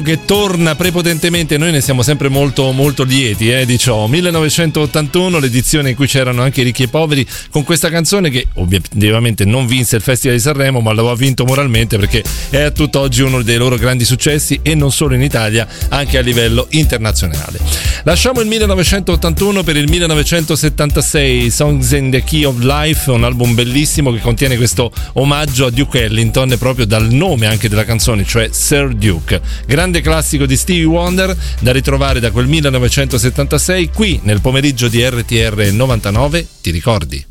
che torna prepotentemente, noi ne siamo sempre molto molto lieti di ciò. 1981, l'edizione in cui c'erano anche i ricchi e poveri, con questa canzone che ovviamente non vinse il Festival di Sanremo, ma lo ha vinto moralmente perché è a tutt'oggi uno dei loro grandi successi, e non solo in Italia, anche a livello internazionale. Lasciamo il 1981 per il 1976, Songs in the Key of Life, un album bellissimo che contiene questo omaggio a Duke Ellington proprio dal nome anche della canzone, cioè Sir Duke. Grande classico di Stevie Wonder da ritrovare da quel 1976 qui nel pomeriggio di RTR 99, ti ricordi?